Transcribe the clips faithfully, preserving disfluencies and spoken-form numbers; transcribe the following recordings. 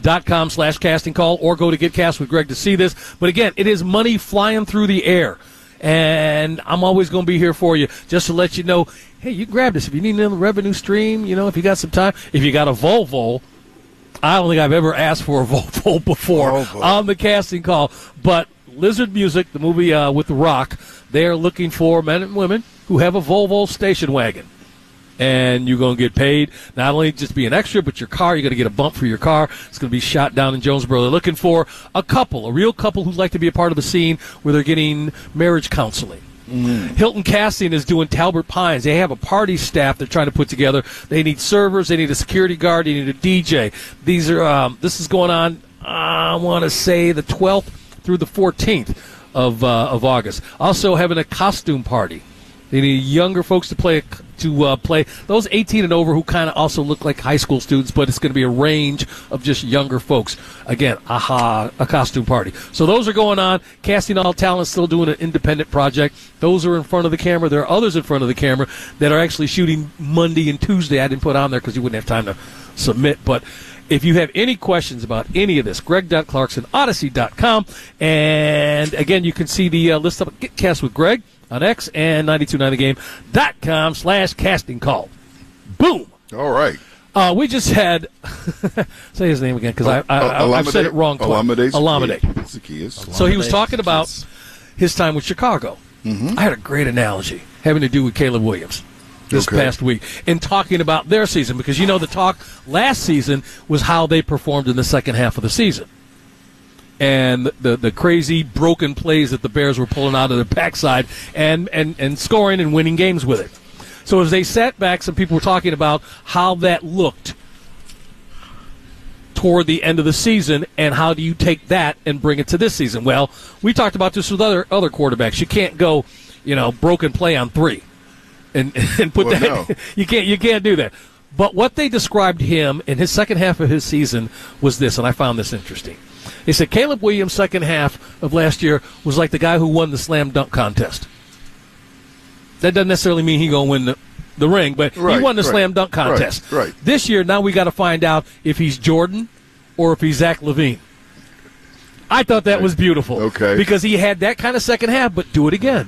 dot com slash casting call, or go to Get Cast with Greg to see this. But again, it is money flying through the air. And I'm always going to be here for you just to let you know, hey, you grab this. If you need another revenue stream, you know, if you got some time, if you got a Volvo, I don't think I've ever asked for a Volvo before Volvo. on the casting call. But Lizard Music, the movie uh, with The Rock, they are looking for men and women who have a Volvo station wagon. And you're going to get paid not only just to be an extra, but your car, you're going to get a bump for your car. It's going to be shot down in Jonesboro. They're looking for a couple, a real couple who'd like to be a part of the scene where they're getting marriage counseling. Mm. Hilton Casting is doing Talbot Pines. They have a party staff they're trying to put together. They need servers. They need a security guard. They need a D J. These are um, this is going on, I want to say, the twelfth through the fourteenth of uh, of August. Also having a costume party. They need younger folks to play to uh, play those eighteen and over who kind of also look like high school students, but it's going to be a range of just younger folks. Again, aha, a costume party. So those are going on. Casting All Talent still doing an independent project. Those are in front of the camera. There are others in front of the camera that are actually shooting Monday and Tuesday. I didn't put on there because you wouldn't have time to submit, but if you have any questions about any of this, greg dot clarkson odyssey dot com. And, again, you can see the uh, list of Get Cast with Greg on X and ninety-two point nine the game dot com slash casting call. Boom. All right. Uh, we just had – say his name again because I, I, I, I've said it wrong. Olamide Olamide. Zaccheaus. So he was talking about his time with Chicago. Mm-hmm. I had a great analogy having to do with Caleb Williams this okay. past week and talking about their season because, you know, the talk last season was how they performed in the second half of the season. And the the crazy broken plays that the Bears were pulling out of their backside and, and, and scoring and winning games with it. So as they sat back, some people were talking about how that looked toward the end of the season and how do you take that and bring it to this season. Well, we talked about this with other other quarterbacks. You can't go, you know, broken play on three and, and put well, that no. – you can't you can't do that. But what they described him in his second half of his season was this, and I found this interesting. They said Caleb Williams' second half of last year was like the guy who won the slam dunk contest. That doesn't necessarily mean he's going to win the, the ring, but right, he won the right, slam dunk contest. Right, right. This year, now we got to find out if he's Jordan or if he's Zach LaVine. I thought that was beautiful. Okay. Because he had that kind of second half, but do it again.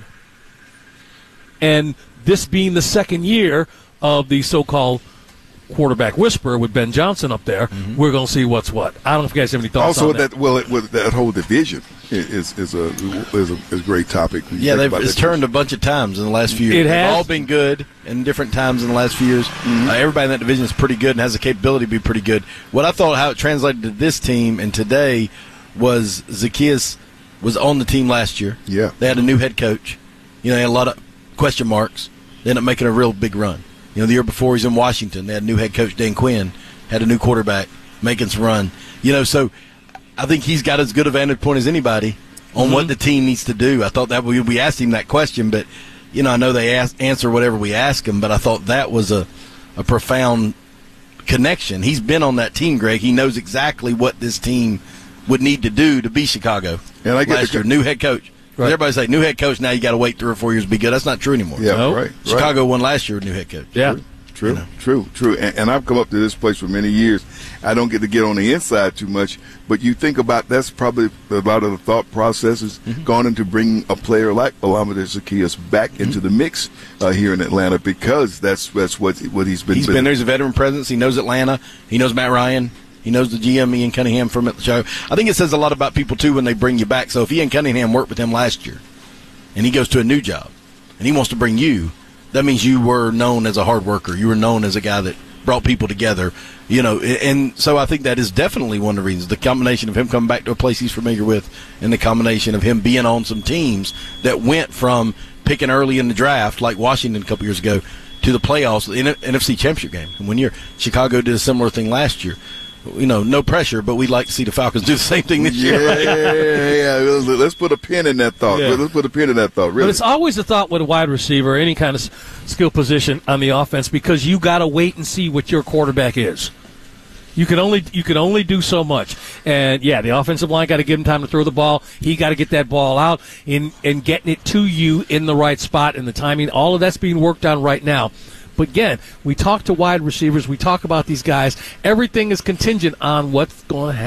And this being the second year of the so-called quarterback whisperer with Ben Johnson up there, mm-hmm. we're going to see what's what. I don't know if you guys have any thoughts also, on that. that well, it, with that whole division is is a is a, is a great topic. Yeah, they've, it's turned a bunch of times in the last few years. It has. They've all been good in different times in the last few years. Mm-hmm. Uh, everybody in that division is pretty good and has the capability to be pretty good. What I thought how it translated to this team and today was Zaccheaus was on the team last year. Yeah. They had a new head coach. You know, they had a lot of question marks. They ended up making a real big run. You know, the year before he was in Washington, they had a new head coach, Dan Quinn, had a new quarterback, making some run. You know, so I think he's got as good a vantage point as anybody on mm-hmm. what the team needs to do. I thought that we, we asked him that question, but, you know, I know they ask, answer whatever we ask him, but I thought that was a, a profound connection. He's been on that team, Greg. He knows exactly what this team would need to do to be Chicago and I get last the, year. New head coach. Right. Everybody say new head coach. Now you got to wait three or four years to be good. That's not true anymore. Yeah, no. right. Chicago right. won last year with new head coach. Yeah, true, you know. true, true. And, and I've come up to this place for many years. I don't get to get on the inside too much, but you think about that's probably a lot of the thought processes mm-hmm. gone into bringing a player like Olamide Zaccheaus back mm-hmm. into the mix uh, here in Atlanta because that's that's what what he's been. He's been there. He's a veteran presence. He knows Atlanta. He knows Matt Ryan. He knows the G M, Ian Cunningham, from the show. I think it says a lot about people too when they bring you back. So if Ian Cunningham worked with him last year, and he goes to a new job, and he wants to bring you, that means you were known as a hard worker. You were known as a guy that brought people together, you know. And so I think that is definitely one of the reasons. The combination of him coming back to a place he's familiar with and the combination of him being on some teams that went from picking early in the draft, like Washington a couple years ago, to the playoffs, the N F C Championship game. And when you're Chicago did a similar thing last year. You know, no pressure, but we'd like to see the Falcons do the same thing this yeah, year. Yeah, yeah, yeah. Let's put a pin in that thought. Yeah. Let's put a pin in that thought, really. But it's always a thought with a wide receiver, any kind of skill position on the offense, because you got to wait and see what your quarterback is. You can only you can only do so much. And, yeah, the offensive line got to give him time to throw the ball. He got to get that ball out and, and getting it to you in the right spot and the timing. All of that's being worked on right now. But again, we talk to wide receivers, we talk about these guys. Everything is contingent on what's going to happen.